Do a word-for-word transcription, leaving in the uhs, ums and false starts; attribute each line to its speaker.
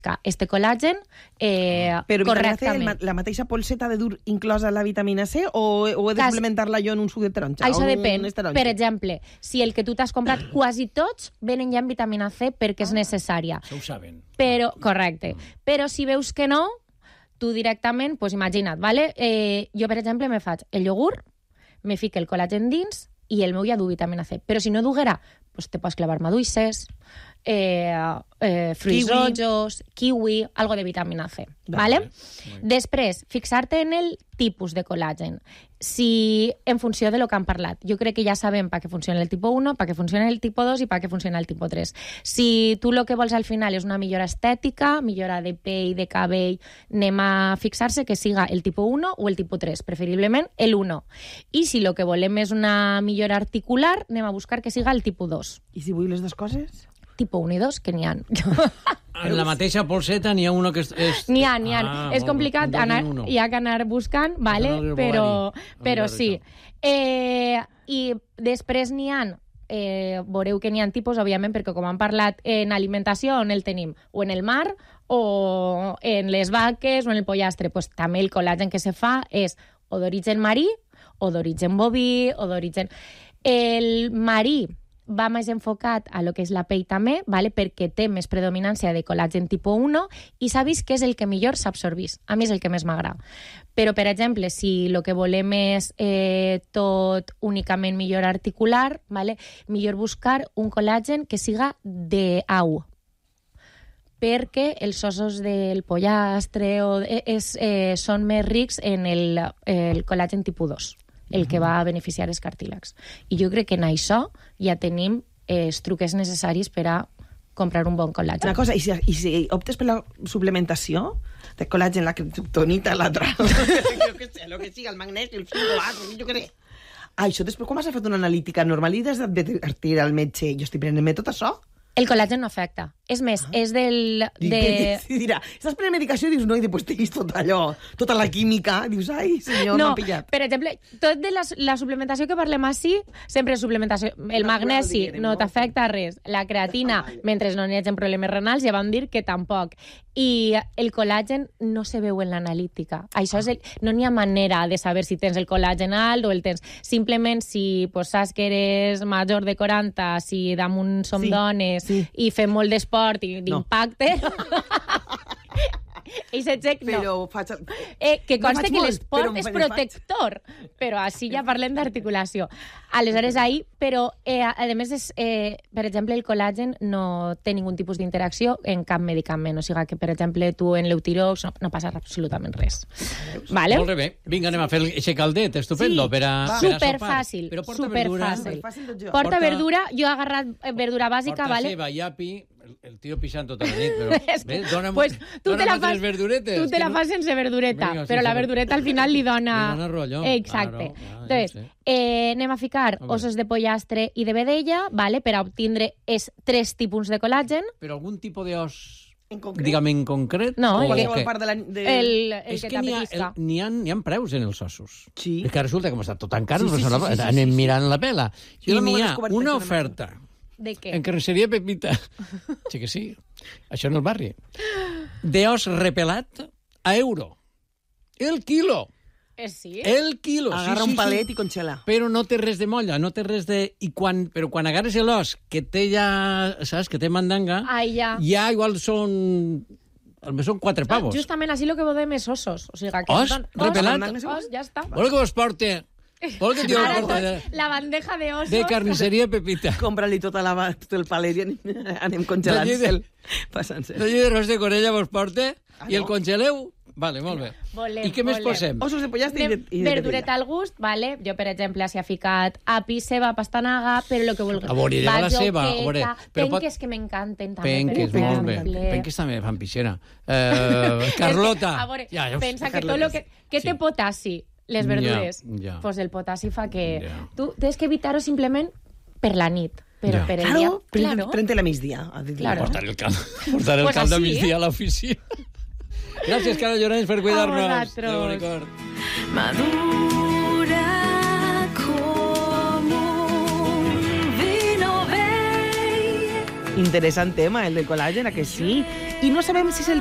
Speaker 1: este col·làgen eh,
Speaker 2: Però
Speaker 1: correctament.
Speaker 2: C, la mateixa polseta ha de dur inclosa la vitamina C o, o he de
Speaker 1: Cas...
Speaker 2: suplementar-la jo en un suc de taronja?
Speaker 1: Això
Speaker 2: un,
Speaker 1: depèn.
Speaker 2: Un
Speaker 1: per exemple, si el que tu t'has comprat quasi tots venen ja amb vitamina C perquè és necessària.
Speaker 3: Això ho saben.
Speaker 1: Però, correcte. Però si veus que no, tu directament, doncs imagina't, vale? eh, jo, per exemple, me faig el iogurt, me fico el col·làgen dins i el meu ja du vitamina C. Però si no duguera, doncs te pots clavar maduixes, eh, eh, fruits
Speaker 2: Kiwi.
Speaker 1: rojos, kiwi, algo de vitamina C. Vale?
Speaker 3: Vale.
Speaker 1: Després, fixar-te en el tipus de col·làgen. Si, en funció de lo que han parlat, jo crec que ja sabem per què funciona el tipus u, per què funciona el tipus dos i per què funciona el tipus tres. Si tu el que vols al final és una millora estètica, millora de pell, de cabell, anem a fixar-se que siga el tipus u o el tipus tres, preferiblement el u. I si el que volem és una millora articular, anem a buscar que siga el tipus dos.
Speaker 2: I si vull les dues coses?
Speaker 1: Tipus u i dos, que n'hi ha.
Speaker 3: En la mateixa polseta n'hi ha una que és... és...
Speaker 1: N'hi ha, n'hi ha.
Speaker 3: Ah,
Speaker 1: és
Speaker 3: molt
Speaker 1: complicat,
Speaker 3: bé.
Speaker 1: anar,
Speaker 3: Uno.
Speaker 1: hi ha que anar buscant, vale?
Speaker 3: no
Speaker 1: però,
Speaker 3: l'herbari,
Speaker 1: però
Speaker 3: no
Speaker 1: sí. Eh, I després n'hi ha, eh, veureu que n'hi ha tipus, òbviament, perquè com han parlat en alimentació, on el tenim? O en el mar, o en les vaques, o en el pollastre. Pues, també el col·làgen que se fa és o d'origen marí, o d'origen boví, o d'origen... El marí va més enfocat a lo que és la pell també, vale? Perquè té més predominància de col·làgen tipus u i s'ha vist que és el que millor s'absorbís. A mi és el que més m'agrada. Però, per exemple, si el que volem és eh, tot únicament millor articular, vale? Millor buscar un col·làgen que siga de A U. Perquè els ossos del pollastre o, és, eh, són més rics en el, el col·làgen tipus dos, el que va a beneficiar els cartílags. I jo crec que en això ja tenim eh, els truques necessaris per a comprar un bon col·làgen.
Speaker 2: Una cosa, i si, i si optes per la suplementació de col·làgen, la criptonita, l'altra, jo què sé, el que sigui, el magnesi, el fibroat, jo què sé. Ah, això després, quan has fet una analítica normal i has d'advertir al metge, jo estic prenent-me tot això?
Speaker 1: El col·làgen no afecta. És més, ah. és del... De...
Speaker 2: I dirà, estàs prenent medicació i dius, no, i després tinguis tot allò, tota la química, dius, ai, senyor,
Speaker 1: no,
Speaker 2: m'ha pillat.
Speaker 1: Per exemple, tot de la, la suplementació que parlem així, sempre és suplementació. El magnesi no t'afecta res. La creatina, mentre no n'hi hagi problemes renals, ja vam dir que tampoc. I el col·làgen no se veu en l'analítica. Això és el, no n'hi ha manera de saber si tens el col·làgen alt o el tens. Simplement, si pues, saps que eres major de quaranta, si damunt som sí, dones sí. i fem molt d'esport i d'impacte... No. I se check, no.
Speaker 2: Però faig...
Speaker 1: Eh, que consta
Speaker 2: no
Speaker 1: que l'esport és protector, però així ja parlem d'articulació. Aleshores, ahir, però, eh, a més, és, eh, per exemple, el col·làgen no té ningun tipus d'interacció en cap medicament. O sigui que, per exemple, tu en l'eutirox no, no passa absolutament res. Vale?
Speaker 3: Molt bé. Vinga, anem a fer aquest caldet, estupendo.
Speaker 1: Sí,
Speaker 3: per a,
Speaker 1: superfàcil.
Speaker 3: Però porta
Speaker 1: superfàcil.
Speaker 3: verdura.
Speaker 1: Porta, porta verdura. Jo he agarrat verdura bàsica,
Speaker 3: porta
Speaker 1: vale?
Speaker 3: Porta ceba, iapi, el, el tio pixant tota la nit, però... Bé, dona'm,
Speaker 1: pues, tu te la fas,
Speaker 3: verduretes.
Speaker 1: Tu te la fas sense verdureta, Venga, però la verdureta al final li dona...
Speaker 3: Li dona rotllo.
Speaker 1: Exacte.
Speaker 3: Claro, ja,
Speaker 1: Entonces,
Speaker 3: ja
Speaker 1: eh, anem a ficar ossos de pollastre i de vedella, vale, per a obtindre és tres tipus de col·làgen.
Speaker 3: Però algun tipus d'os...
Speaker 2: En
Speaker 3: diguem en concret?
Speaker 1: No,
Speaker 2: o
Speaker 1: el
Speaker 2: que, part de la, de...
Speaker 1: el, el
Speaker 3: és
Speaker 1: que,
Speaker 3: que n'hi ha,
Speaker 1: t'apetista.
Speaker 3: n'hi ha, n'hi ha preus en els ossos.
Speaker 2: Sí.
Speaker 3: És que resulta que m'està tot tan car,
Speaker 2: Sí, sí, sí, sí, sí,
Speaker 3: anem
Speaker 2: sí, sí.
Speaker 3: mirant la pela.
Speaker 2: Jo
Speaker 3: I
Speaker 2: no
Speaker 3: n'hi
Speaker 2: m'ho he
Speaker 3: ha
Speaker 2: descobert
Speaker 3: una
Speaker 2: aquesta
Speaker 3: oferta
Speaker 1: De què?
Speaker 3: en carnisseria Pepita. Sí que sí. Això en el barri. D'os repelat a euro. El quilo.
Speaker 1: Eh, sí?
Speaker 3: El quilo.
Speaker 2: Agarra
Speaker 3: sí, sí,
Speaker 2: un palet
Speaker 3: sí.
Speaker 2: i congela.
Speaker 3: Però no té res de molla, no té res de... I quan... Però quan agarres l'os, que té ja... Saps? Que té mandanga,
Speaker 1: Ai, ja.
Speaker 3: ja igual són... Almenys són quatre pavos.
Speaker 1: Justament així el que volem és ossos. O sigui, que
Speaker 3: Os?
Speaker 1: Os,
Speaker 3: Repelat?
Speaker 1: Os, ja està.
Speaker 3: Vol que vos porte... Vol que tio
Speaker 1: Ara
Speaker 3: porte de,
Speaker 1: vols la bandeja de osos.
Speaker 3: de carnisseria Pepita.
Speaker 2: Compra-li tota la, tot el palet i anem, anem congelant-se'l. Passant-se.
Speaker 3: No de arròs de corella vos porte
Speaker 2: Ah,
Speaker 3: i el
Speaker 2: no?
Speaker 3: congeleu. Vale, molt bé.
Speaker 1: Volem,
Speaker 3: I què més
Speaker 1: volem.
Speaker 3: posem?
Speaker 2: Ossos de pollastre i de, i de
Speaker 1: verdureta al gust, vale? Jo, per exemple, s'hi ha ficat api, ceba, pastanaga, però el que vulgui.
Speaker 3: A veure, lleva la ceba, a veure, però pot-
Speaker 1: penques que m'encanten també,
Speaker 3: Penques,
Speaker 1: per
Speaker 3: molt bé.
Speaker 1: exemple.
Speaker 3: Penques també fan pixera. Uh, Carlota.
Speaker 1: A veure,
Speaker 3: Ja, ja ho-
Speaker 1: pensa que
Speaker 2: Carlota,
Speaker 1: tot lo que... Què té
Speaker 3: sí.
Speaker 1: potassi? Les verdures.
Speaker 3: Ja, ja.
Speaker 1: Pues el potassi fa que...
Speaker 3: Ja.
Speaker 1: Tu tens que evitar-ho simplement per la nit. Però
Speaker 3: Ja.
Speaker 1: per el
Speaker 2: Claro,
Speaker 1: dia...
Speaker 2: claro. Prente la migdia. A dir,
Speaker 1: Claro.
Speaker 3: Portar el cal, portar el
Speaker 1: Pues
Speaker 3: cal de
Speaker 1: así,
Speaker 3: migdia a l'oficina. Gràcies, Cara Llorenç, per cuidar-nos.
Speaker 1: A vosaltres.
Speaker 3: Adéu, Nicor.
Speaker 4: Madura como un vino bello.
Speaker 2: Interessant tema, el del col·làgen, a que sí? I no sabem si és el